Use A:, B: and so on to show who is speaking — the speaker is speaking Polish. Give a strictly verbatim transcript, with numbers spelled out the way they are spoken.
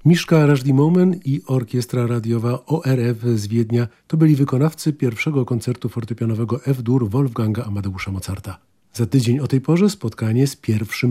A: Miszka Rajdimomen i orkiestra radiowa O R F z Wiednia to byli wykonawcy pierwszego koncertu fortepianowego F-dur Wolfganga Amadeusza Mozarta. Za tydzień o tej porze spotkanie z pierwszym